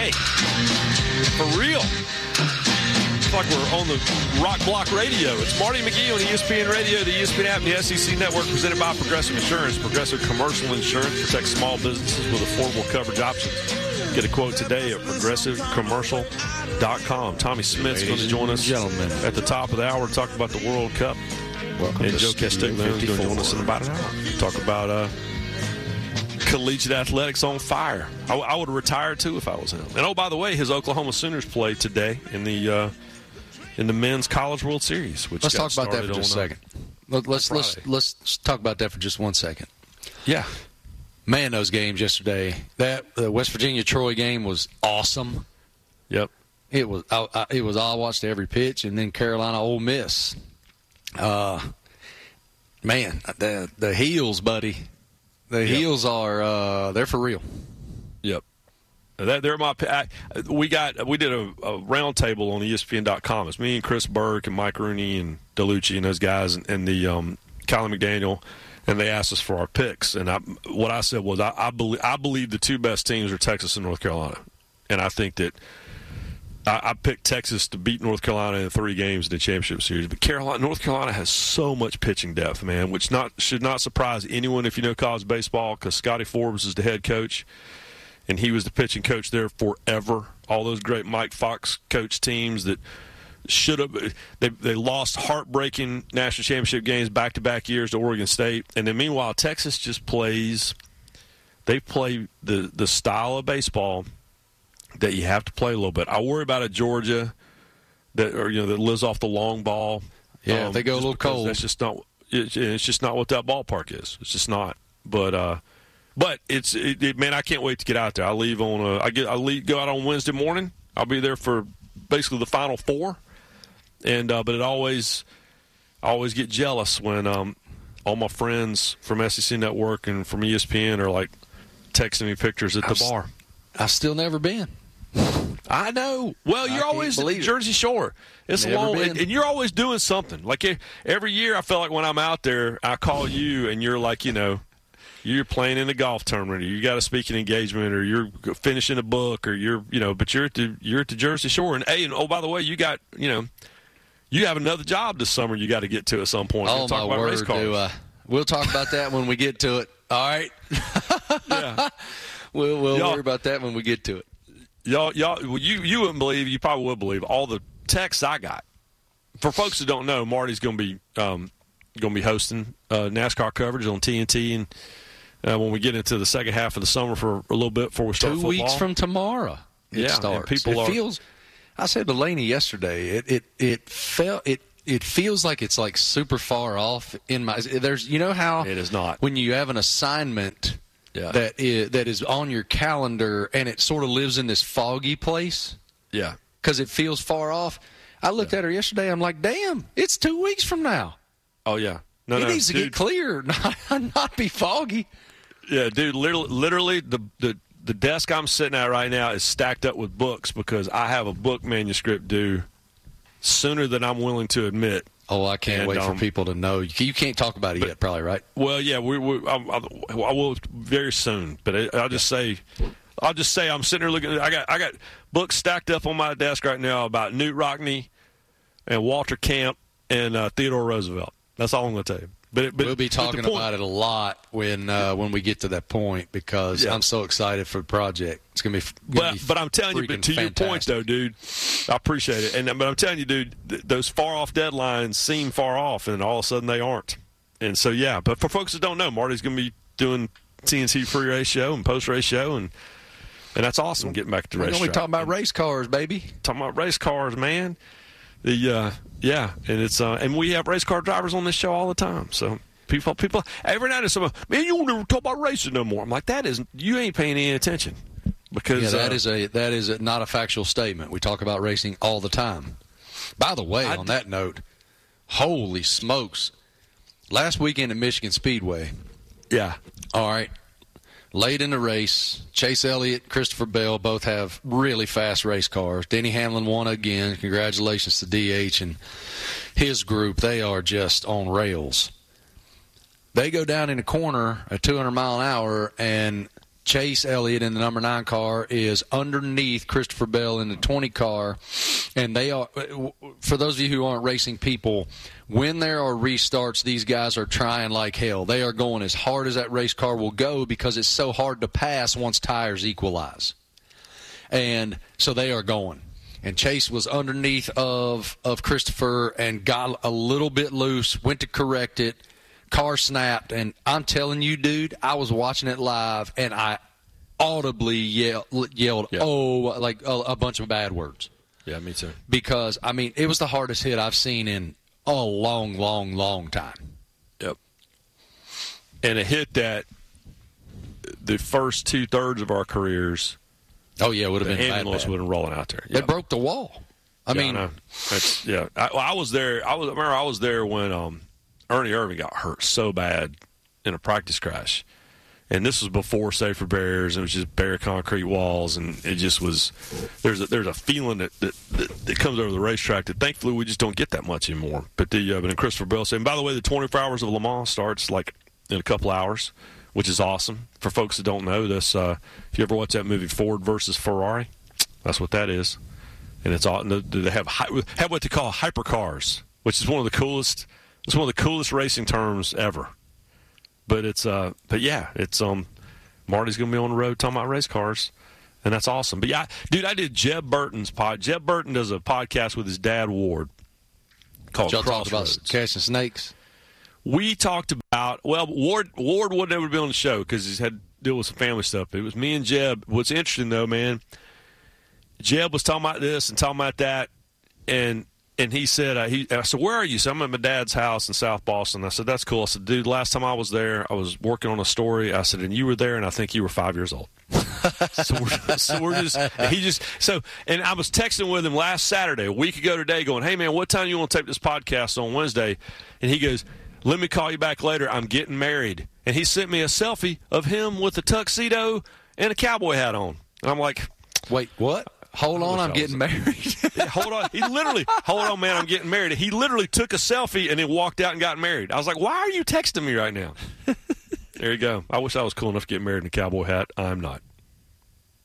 Hey, for real. It's like we're on the Rock Block Radio. It's Marty McGee on ESPN Radio, the ESPN app, and the SEC Network, presented by Progressive Insurance. Progressive Commercial Insurance protects small businesses with affordable coverage options. Get a quote today at progressivecommercial.com. Tommy Smith's going to join us at the top of the hour to talk about the World Cup. Welcome and to Joe Castiglia is going to join us in about an hour. Talk about collegiate athletics on fire. I would have retired, too, if I was him. And, oh, by the way, his Oklahoma Sooners played today in the men's College World Series. Which let's talk about that for just a second. Let's talk about that for just 1 second. Yeah. Man, those games yesterday. That West Virginia-Troy game was awesome. Yep. It was. I watched every pitch, and then Carolina-Ole Miss. Man, the Heels, buddy. The Heels are they're for real. Yep. They're my. We did a round table on ESPN.com. It's me and Chris Burke and Mike Rooney and DeLucci and those guys and the Colin McDaniel, and they asked us for our picks. And what I said was I believe the two best teams are Texas and North Carolina, and I think that I picked Texas to beat North Carolina in 3 games in the championship series. But North Carolina has so much pitching depth, man, which should not surprise anyone if you know college baseball, because Scotty Forbes is the head coach. And he was the pitching coach there forever. All those great Mike Fox coach teams that should have they lost heartbreaking national championship games back-to-back years to Oregon State. And then meanwhile, Texas just plays. They play the style of baseball that you have to play a little bit. I worry about a Georgia that lives off the long ball. Yeah, they go a little cold. That's just not. It's just not what that ballpark is. It's just not. But man, I can't wait to get out there. I leave on go out on Wednesday morning. I'll be there for basically the Final Four, and but I always get jealous when all my friends from SEC Network and from ESPN are like texting me pictures at the bar. I've still never been. I know. Well, you're always at the Jersey Shore. It's long, and you're always doing something. Like every year, I feel like when I'm out there, I call you, and you're like, you're playing in a golf tournament, or you got a speaking engagement, or you're finishing a book, or but you're at the Jersey Shore. And oh, by the way, you got, you have another job this summer you got to get to at some point. Oh, my word, we'll talk about that when we get to it. All right. Yeah. We'll worry about that when we get to it. Y'all, you wouldn't believe, you probably would believe all the texts I got. For folks who don't know, Marty's going to be hosting NASCAR coverage on TNT, and when we get into the second half of the summer for a little bit before we start football. 2 weeks from tomorrow, it starts. I said to Laney yesterday, it feels like it's like super far off in my. There's how it is not when you have an assignment. Yeah. That is on your calendar, and it sort of lives in this foggy place. Yeah. Because it feels far off. I looked at her yesterday. I'm like, damn, it's 2 weeks from now. Oh, yeah. It needs to get clear, not be foggy. Yeah, dude, literally the desk I'm sitting at right now is stacked up with books because I have a book manuscript due sooner than I'm willing to admit. Oh, I can't wait for people to know. You can't talk about it yet, probably, right? Well, yeah, I will very soon. But I'll just say I'm sitting there looking. I got books stacked up on my desk right now about Newt Rockne and Walter Camp and Theodore Roosevelt. That's all I'm going to tell you. But we'll be talking about it a lot when we get to that point because I'm so excited for the project. It's going to be but I'm telling you, but to your point, though, dude, I appreciate it. But I'm telling you, dude, those far-off deadlines seem far off, and all of a sudden they aren't. And so, yeah, but for folks that don't know, Marty's going to be doing TNT pre-race show and post-race show, and that's awesome getting back to the race. We're talking about race cars, baby. Talking about race cars, man. And it's and we have race car drivers on this show all the time. So people every night is someone, man, you won't never talk about racing no more. I'm like, you ain't paying any attention because that is not a factual statement. We talk about racing all the time. By the way, on that note, holy smokes, last weekend at Michigan Speedway. Yeah. All right. Late in the race, Chase Elliott, Christopher Bell both have really fast race cars. Denny Hamlin won again. Congratulations to DH and his group. They are just on rails. They go down in the corner at 200 mile an hour, and Chase Elliott in the number 9 car is underneath Christopher Bell in the 20 car, and they are, for those of you who aren't racing people, when there are restarts, these guys are trying like hell. They are going as hard as that race car will go because it's so hard to pass once tires equalize. And so they are going. And Chase was underneath of Christopher and got a little bit loose, went to correct it. Car snapped, and I'm telling you, dude, I was watching it live, and I audibly yelled oh, like a bunch of bad words. Yeah, me too. Because, I mean, it was the hardest hit I've seen in a long, long, long time. Yep. And a hit that the first 2/3 of our careers, oh, yeah, it would have the been ambulance bad. would have been rolling out there. They broke the wall. I mean, I was there. I was there when Ernie Irving got hurt so bad in a practice crash. And this was before safer barriers. It was just bare concrete walls, and it just was. There's a feeling that comes over the racetrack that thankfully we just don't get that much anymore. But then Christopher Bell said, and by the way, the 24 Hours of Le Mans starts like in a couple hours, which is awesome. For folks that don't know this, if you ever watch that movie Ford versus Ferrari, that's what that is. And it's all they have what they call hypercars, which is one of the coolest. It's one of the coolest racing terms ever. But it's Marty's gonna be on the road talking about race cars, and that's awesome. But yeah, dude, I did Jeb Burton's pod. Jeb Burton does a podcast with his dad Ward called Crossroads. About catching snakes. We talked about Ward would never be on the show because he's had to deal with some family stuff. But it was me and Jeb. What's interesting though, man, Jeb was talking about this and talking about that, and he said, I said, where are you? So I'm at my dad's house in South Boston. I said, that's cool. I said, dude, last time I was there, I was working on a story. I said, and you were there, and I think you were 5 years old. And I was texting with him last Saturday, a week ago today, going, hey, man, what time do you want to tape this podcast on Wednesday? And he goes, let me call you back later. I'm getting married. And he sent me a selfie of him with a tuxedo and a cowboy hat on. And I'm like, wait, what? Hold on, I'm getting married. Hold on. Hold on, man, I'm getting married. He literally took a selfie and then walked out and got married. I was like, why are you texting me right now? There you go. I wish I was cool enough to get married in a cowboy hat. I'm not.